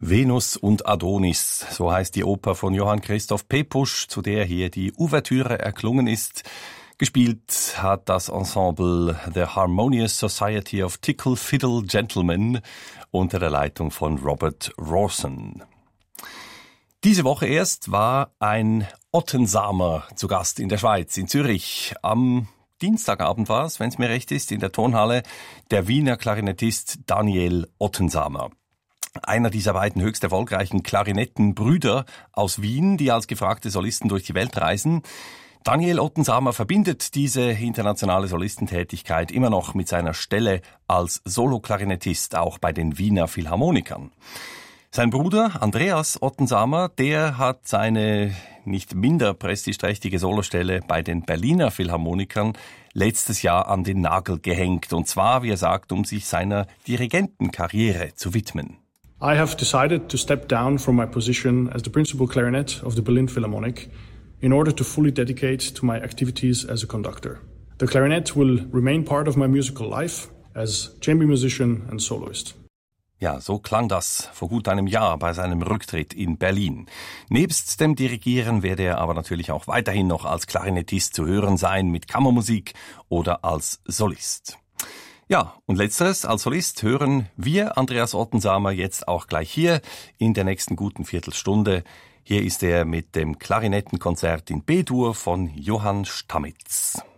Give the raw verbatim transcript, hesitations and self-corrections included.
Venus und Adonis, so heißt die Oper von Johann Christoph Pepusch, zu der hier die Ouvertüre erklungen ist. Gespielt hat das Ensemble The Harmonious Society of Tickle Fiddle Gentlemen unter der Leitung von Robert Rawson. Diese Woche erst war ein Ottensamer zu Gast in der Schweiz, in Zürich. Am Dienstagabend war es, wenn es mir recht ist, in der Tonhalle der Wiener Klarinettist Daniel Ottensamer. Einer dieser beiden höchst erfolgreichen Klarinettenbrüder aus Wien, die als gefragte Solisten durch die Welt reisen. Daniel Ottensamer verbindet diese internationale Solistentätigkeit immer noch mit seiner Stelle als Soloklarinettist, auch bei den Wiener Philharmonikern. Sein Bruder Andreas Ottensamer, der hat seine nicht minder prestigeträchtige Solostelle bei den Berliner Philharmonikern letztes Jahr an den Nagel gehängt. Und zwar, wie er sagt, um sich seiner Dirigentenkarriere zu widmen. I have decided to step down from my position as the principal clarinet of the Berlin Philharmonic in order to fully dedicate to my activities as a conductor. The clarinet will remain part of my musical life as chamber musician and soloist. Ja, so klang das vor gut einem Jahr bei seinem Rücktritt in Berlin. Nebst dem Dirigieren werde er aber natürlich auch weiterhin noch als Klarinettist zu hören sein, mit Kammermusik oder als Solist. Ja, und letzteres, als Solist hören wir Andreas Ottensamer jetzt auch gleich hier in der nächsten guten Viertelstunde. Hier ist er mit dem Klarinettenkonzert in B-Dur von Johann Stamitz.